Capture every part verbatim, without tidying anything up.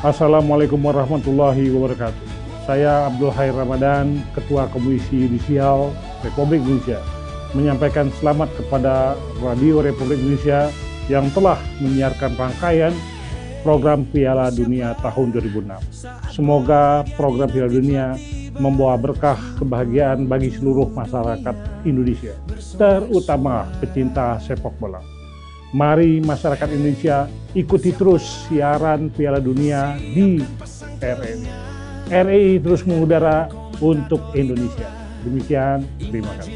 Assalamualaikum warahmatullahi wabarakatuh. Saya Abdul Khair Ramadan, Ketua Komisi Yudisial Republik Indonesia, menyampaikan selamat kepada Radio Republik Indonesia yang telah menyiarkan rangkaian program Piala Dunia tahun dua ribu enam. Semoga program Piala Dunia membawa berkah kebahagiaan bagi seluruh masyarakat Indonesia, terutama pecinta sepak bola. Mari masyarakat Indonesia ikuti terus siaran Piala Dunia di R R I. R R I terus mengudara untuk Indonesia. Demikian, terima kasih.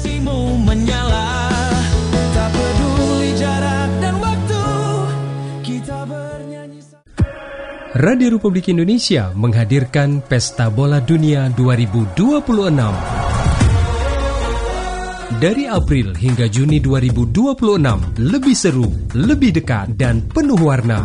Radio Republik Indonesia menghadirkan Pesta Bola Dunia dua ribu dua puluh enam. Dari April hingga Juni dua ribu dua puluh enam, lebih seru, lebih dekat, dan penuh warna.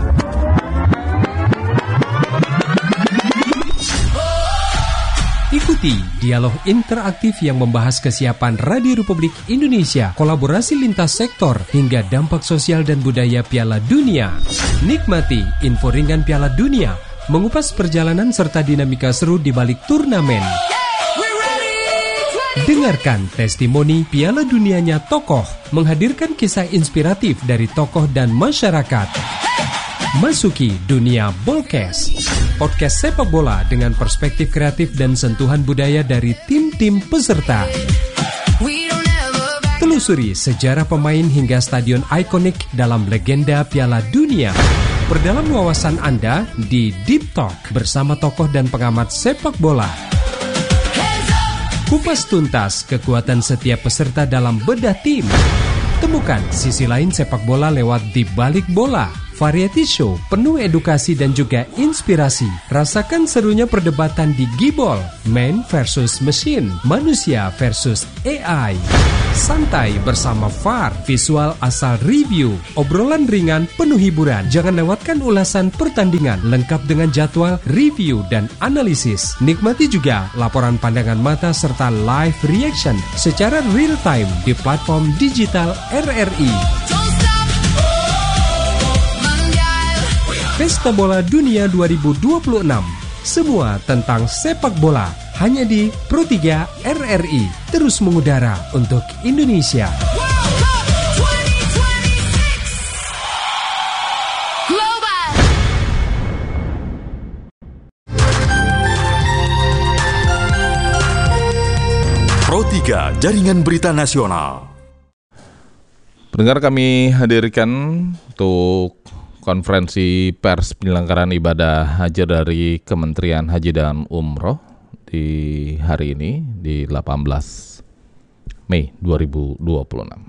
Ikuti dialog interaktif yang membahas kesiapan Radio Republik Indonesia, kolaborasi lintas sektor, hingga dampak sosial dan budaya Piala Dunia. Nikmati info ringan Piala Dunia, mengupas perjalanan serta dinamika seru di balik turnamen. Dengarkan testimoni Piala Dunianya tokoh, menghadirkan kisah inspiratif dari tokoh dan masyarakat. Masuki dunia Bolkes, podcast sepak bola dengan perspektif kreatif dan sentuhan budaya dari tim-tim peserta. Telusuri sejarah pemain hingga stadion ikonik dalam legenda Piala Dunia. Perdalam wawasan Anda di Deep Talk bersama tokoh dan pengamat sepak bola. Kupas tuntas kekuatan setiap peserta dalam bedah tim. Temukan sisi lain sepak bola lewat Di Balik Bola, variety show penuh edukasi dan juga inspirasi. Rasakan serunya perdebatan di Gibol, man versus machine, manusia versus A I. Santai bersama V A R, visual asal review, obrolan ringan penuh hiburan. Jangan lewatkan ulasan pertandingan lengkap dengan jadwal, review, dan analisis. Nikmati juga laporan pandangan mata serta live reaction secara real time di platform digital R R I. Pesta Bola Dunia dua ribu dua puluh enam. Semua tentang sepak bola hanya di Pro tiga R R I, terus mengudara untuk Indonesia. Pro tiga Jaringan Berita Nasional. Pendengar, kami hadirkan untuk konferensi pers penyelenggaraan ibadah haji dari Kementerian Haji dan Umroh di hari ini di delapan belas Mei dua ribu dua puluh enam.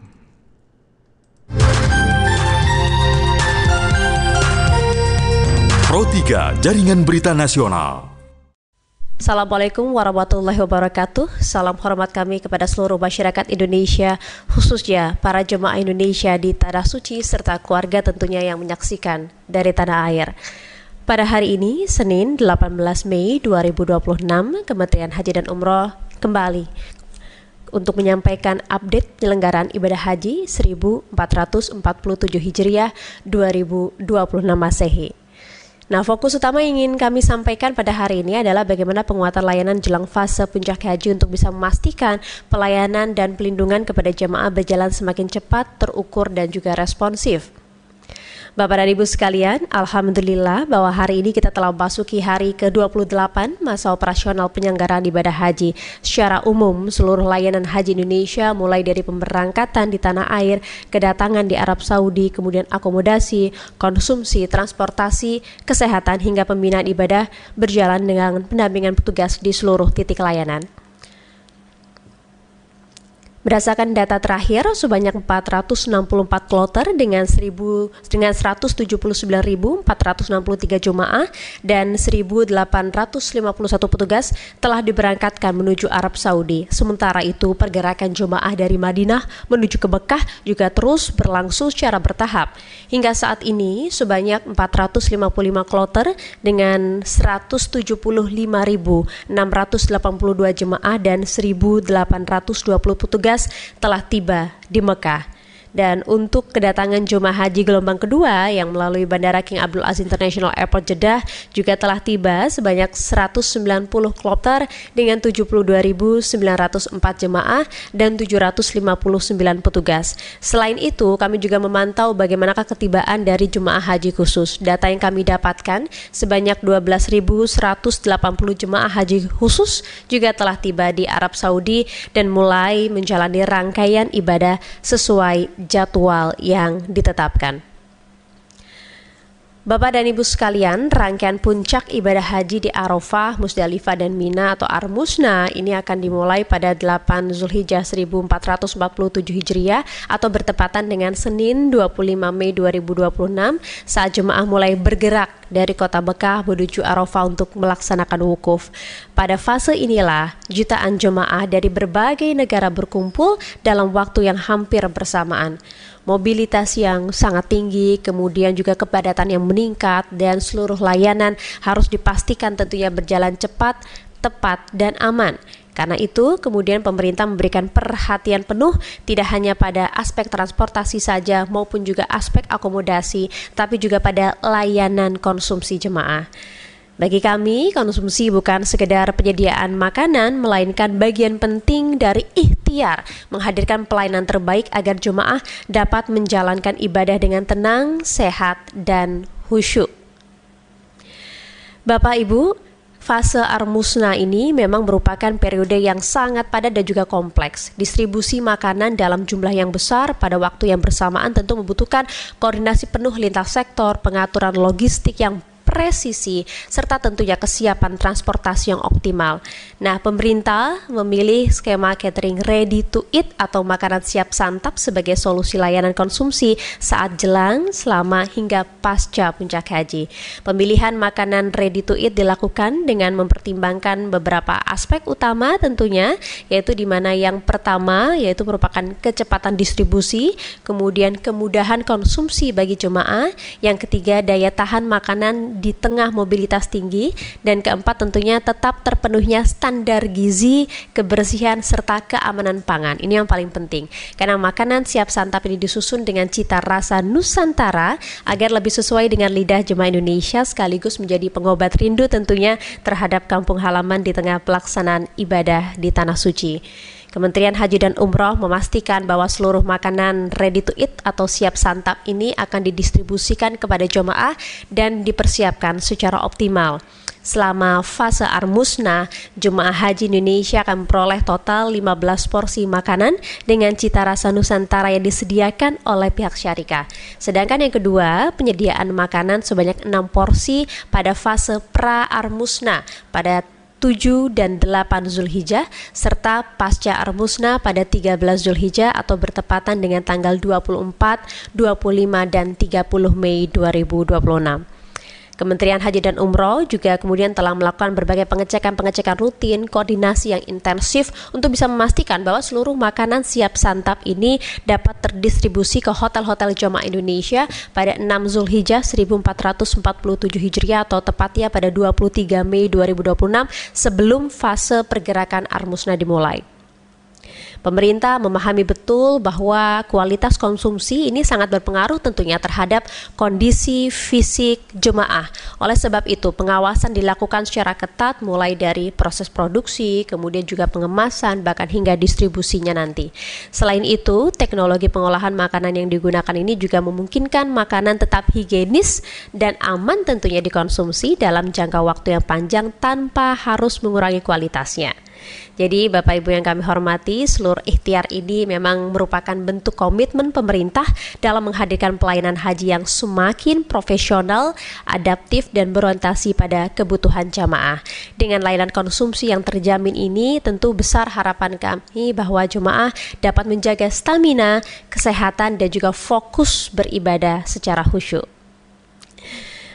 Pro tiga Jaringan Berita Nasional. Assalamualaikum warahmatullahi wabarakatuh. Salam hormat kami kepada seluruh masyarakat Indonesia, khususnya para jemaah Indonesia di Tanah Suci serta keluarga tentunya yang menyaksikan dari tanah air. Pada hari ini, Senin delapan belas Mei dua ribu dua puluh enam, Kementerian Haji dan Umroh kembali untuk menyampaikan update penyelenggaraan ibadah haji seribu empat ratus empat puluh tujuh Hijriah dua ribu dua puluh enam Masehi. Nah, fokus utama yang ingin kami sampaikan pada hari ini adalah bagaimana penguatan layanan jelang fase puncak haji untuk bisa memastikan pelayanan dan pelindungan kepada jemaah berjalan semakin cepat, terukur, dan juga responsif. Bapak dan Ibu sekalian, alhamdulillah bahwa hari ini kita telah memasuki hari ke dua puluh delapan masa operasional penyelenggaraan ibadah haji. Secara umum, seluruh layanan haji Indonesia mulai dari pemberangkatan di tanah air, kedatangan di Arab Saudi, kemudian akomodasi, konsumsi, transportasi, kesehatan hingga pembinaan ibadah berjalan dengan pendampingan petugas di seluruh titik layanan. Berdasarkan data terakhir, sebanyak empat ratus enam puluh empat kloter dengan seribu dengan seratus tujuh puluh sembilan ribu empat ratus enam puluh tiga jemaah dan seribu delapan ratus lima puluh satu petugas telah diberangkatkan menuju Arab Saudi. Sementara itu, pergerakan jemaah dari Madinah menuju ke Mekah juga terus berlangsung secara bertahap. Hingga saat ini, sebanyak empat ratus lima puluh lima kloter dengan seratus tujuh puluh lima ribu enam ratus delapan puluh dua jemaah dan seribu delapan ratus dua puluh petugas telah tiba di Mekah. Dan untuk kedatangan jemaah haji gelombang kedua yang melalui Bandara King Abdul Aziz International Airport Jeddah juga telah tiba sebanyak seratus sembilan puluh kloter dengan tujuh puluh dua ribu sembilan ratus empat jemaah dan tujuh ratus lima puluh sembilan petugas. Selain itu, kami juga memantau bagaimanakah ketibaan dari jemaah haji khusus. Data yang kami dapatkan, sebanyak dua belas ribu seratus delapan puluh jemaah haji khusus juga telah tiba di Arab Saudi dan mulai menjalani rangkaian ibadah sesuai jadwal yang ditetapkan. Bapak dan Ibu sekalian, rangkaian puncak ibadah haji di Arafah, Musdalifah dan Mina atau Armusna ini akan dimulai pada delapan Zulhijjah seribu empat ratus empat puluh tujuh Hijriah atau bertepatan dengan Senin dua puluh lima Mei dua ribu dua puluh enam saat jemaah mulai bergerak dari kota Mekah menuju Arafah untuk melaksanakan wukuf. Pada fase inilah jutaan jemaah dari berbagai negara berkumpul dalam waktu yang hampir bersamaan. Mobilitas yang sangat tinggi, kemudian juga kepadatan yang meningkat, dan seluruh layanan harus dipastikan tentunya berjalan cepat, tepat, dan aman. Karena itu, kemudian pemerintah memberikan perhatian penuh tidak hanya pada aspek transportasi saja maupun juga aspek akomodasi, tapi juga pada layanan konsumsi jemaah. Bagi kami, konsumsi bukan sekedar penyediaan makanan, melainkan bagian penting dari ikhtiar menghadirkan pelayanan terbaik agar jemaah dapat menjalankan ibadah dengan tenang, sehat, dan khusyuk. Bapak Ibu, fase Armusna ini memang merupakan periode yang sangat padat dan juga kompleks. Distribusi makanan dalam jumlah yang besar pada waktu yang bersamaan tentu membutuhkan koordinasi penuh lintas sektor, pengaturan logistik yang presisi, serta tentunya kesiapan transportasi yang optimal. Nah, pemerintah memilih skema catering ready to eat atau makanan siap santap sebagai solusi layanan konsumsi saat jelang, selama, hingga pasca puncak haji. Pemilihan makanan ready to eat dilakukan dengan mempertimbangkan beberapa aspek utama tentunya, yaitu di mana yang pertama yaitu merupakan kecepatan distribusi, kemudian kemudahan konsumsi bagi jemaah, yang ketiga daya tahan makanan di tengah mobilitas tinggi, dan keempat tentunya tetap terpenuhnya standar gizi, kebersihan, serta keamanan pangan. Ini yang paling penting, karena makanan siap santap ini disusun dengan cita rasa Nusantara agar lebih sesuai dengan lidah jemaah Indonesia, sekaligus menjadi pengobat rindu tentunya terhadap kampung halaman di tengah pelaksanaan ibadah di Tanah Suci. Kementerian Haji dan Umroh memastikan bahwa seluruh makanan ready to eat atau siap santap ini akan didistribusikan kepada jemaah dan dipersiapkan secara optimal. Selama fase Armusna, jemaah haji Indonesia akan memperoleh total lima belas porsi makanan dengan cita rasa Nusantara yang disediakan oleh pihak syarikah. Sedangkan yang kedua, penyediaan makanan sebanyak enam porsi pada fase pra-Armusna pada tujuh dan delapan Zulhijjah serta pasca Armusna pada tiga belas Zulhijjah atau bertepatan dengan tanggal dua puluh empat, dua puluh lima dan tiga puluh Mei dua ribu dua puluh enam. Kementerian Haji dan Umroh juga kemudian telah melakukan berbagai pengecekan-pengecekan rutin, koordinasi yang intensif untuk bisa memastikan bahwa seluruh makanan siap santap ini dapat terdistribusi ke hotel-hotel jemaah Indonesia pada enam Zulhijjah seribu empat ratus empat puluh tujuh Hijriah atau tepatnya pada dua puluh tiga Mei dua ribu dua puluh enam sebelum fase pergerakan Armusna dimulai. Pemerintah memahami betul bahwa kualitas konsumsi ini sangat berpengaruh tentunya terhadap kondisi fisik jemaah. Oleh sebab itu, pengawasan dilakukan secara ketat mulai dari proses produksi, kemudian juga pengemasan, bahkan hingga distribusinya nanti. Selain itu, teknologi pengolahan makanan yang digunakan ini juga memungkinkan makanan tetap higienis dan aman tentunya dikonsumsi dalam jangka waktu yang panjang tanpa harus mengurangi kualitasnya. Jadi Bapak Ibu yang kami hormati, seluruh ikhtiar ini memang merupakan bentuk komitmen pemerintah dalam menghadirkan pelayanan haji yang semakin profesional, adaptif, dan berorientasi pada kebutuhan jamaah. Dengan layanan konsumsi yang terjamin ini, tentu besar harapan kami bahwa jemaah dapat menjaga stamina, kesehatan, dan juga fokus beribadah secara khusyuk.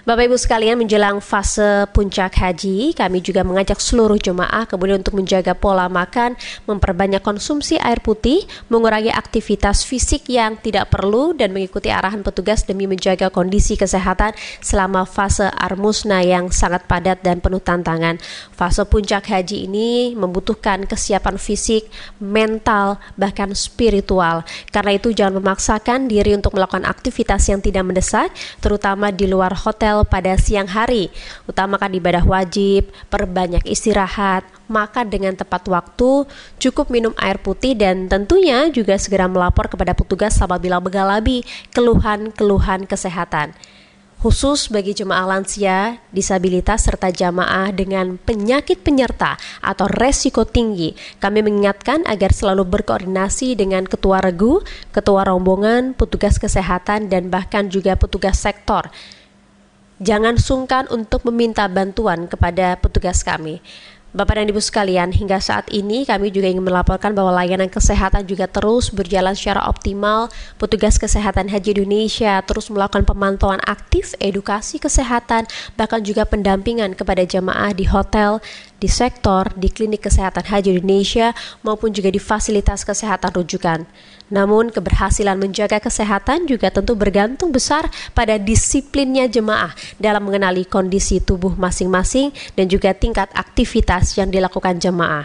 Bapak Ibu sekalian, menjelang fase puncak haji, kami juga mengajak seluruh jemaah kemudian untuk menjaga pola makan, memperbanyak konsumsi air putih, mengurangi aktivitas fisik yang tidak perlu dan mengikuti arahan petugas demi menjaga kondisi kesehatan selama fase armusna yang sangat padat dan penuh tantangan. Fase puncak haji ini membutuhkan kesiapan fisik, mental, bahkan spiritual. Karena itu jangan memaksakan diri untuk melakukan aktivitas yang tidak mendesak, terutama di luar hotel pada siang hari. Utamakan ibadah wajib, perbanyak istirahat, makan dengan tepat waktu, cukup minum air putih, dan tentunya juga segera melapor kepada petugas apabila mengalami keluhan-keluhan kesehatan. Khusus bagi jemaah lansia, disabilitas, serta jamaah dengan penyakit penyerta atau resiko tinggi, kami mengingatkan agar selalu berkoordinasi dengan ketua regu, ketua rombongan, petugas kesehatan, dan bahkan juga petugas sektor. Jangan sungkan untuk meminta bantuan kepada petugas kami. Bapak dan Ibu sekalian, hingga saat ini kami juga ingin melaporkan bahwa layanan kesehatan juga terus berjalan secara optimal. Petugas Kesehatan Haji Indonesia terus melakukan pemantauan aktif, edukasi kesehatan, bahkan juga pendampingan kepada jamaah di hotel, di sektor, di klinik kesehatan Haji Indonesia, maupun juga di fasilitas kesehatan rujukan. Namun keberhasilan menjaga kesehatan juga tentu bergantung besar pada disiplinnya jemaah dalam mengenali kondisi tubuh masing-masing dan juga tingkat aktivitas yang dilakukan jemaah.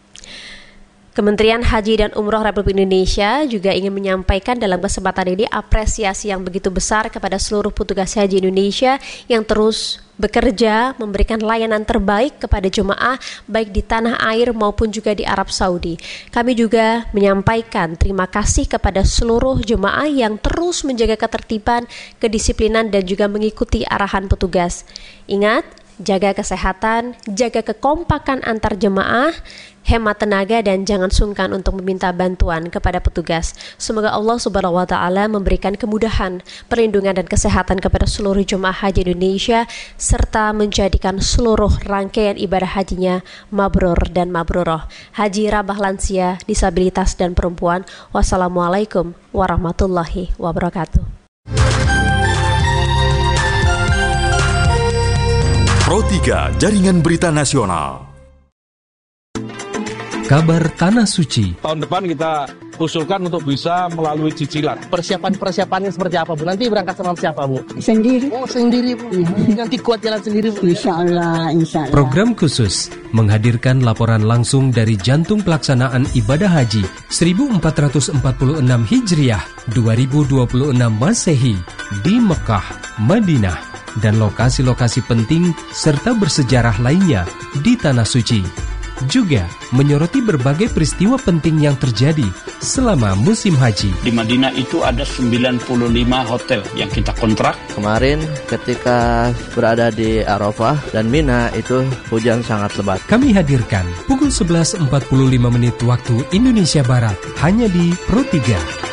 Kementerian Haji dan Umroh Republik Indonesia juga ingin menyampaikan dalam kesempatan ini apresiasi yang begitu besar kepada seluruh petugas haji Indonesia yang terus bekerja memberikan layanan terbaik kepada jemaah baik di tanah air maupun juga di Arab Saudi. Kami juga menyampaikan terima kasih kepada seluruh jemaah yang terus menjaga ketertiban, kedisiplinan, dan juga mengikuti arahan petugas. Ingat, jaga kesehatan, jaga kekompakan antar jemaah, hemat tenaga, dan jangan sungkan untuk meminta bantuan kepada petugas. Semoga Allah Subhanahu wa taala memberikan kemudahan, perlindungan, dan kesehatan kepada seluruh jemaah haji Indonesia serta menjadikan seluruh rangkaian ibadah hajinya mabrur dan mabrurah. Haji Rabah Lansia, Disabilitas, dan Perempuan. Wassalamualaikum warahmatullahi wabarakatuh. Pro tiga Jaringan Berita Nasional. Kabar Tanah Suci. Tahun depan kita usulkan untuk bisa melalui cicilan. Persiapan-persiapannya seperti apa, Bu? Nanti berangkat sama siapa, Bu? Sendiri. Oh, sendiri, Bu. Mm-hmm. Nanti kuat jalan sendiri, Bu. Insya Allah, insya Allah. Program khusus menghadirkan laporan langsung dari jantung pelaksanaan ibadah haji seribu empat ratus empat puluh enam Hijriah dua ribu dua puluh enam Masehi di Mekah, Madinah, dan lokasi-lokasi penting serta bersejarah lainnya di Tanah Suci. Juga menyoroti berbagai peristiwa penting yang terjadi selama musim haji. Di Madinah itu ada sembilan puluh lima hotel yang kita kontrak. Kemarin ketika berada di Arafah dan Mina itu hujan sangat lebat. Kami hadirkan pukul sebelas empat puluh lima menit waktu Indonesia Barat hanya di Pro tiga.